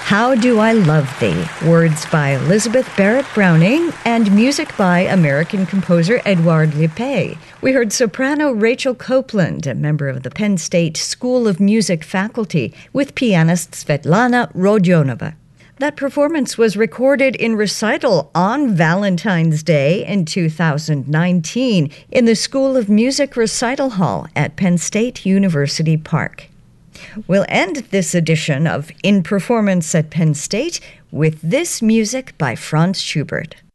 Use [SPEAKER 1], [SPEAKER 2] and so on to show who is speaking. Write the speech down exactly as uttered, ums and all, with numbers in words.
[SPEAKER 1] How Do I Love Thee? Words by Elizabeth Barrett Browning and music by American composer Edouard Lippé. We heard soprano Rachel Copeland, a member of the Penn State School of Music faculty, with pianist Svetlana Rodionova. That performance was recorded in recital on Valentine's Day in two thousand nineteen in the School of Music Recital Hall at Penn State University Park. We'll end this edition of In Performance at Penn State with this music by Franz Schubert.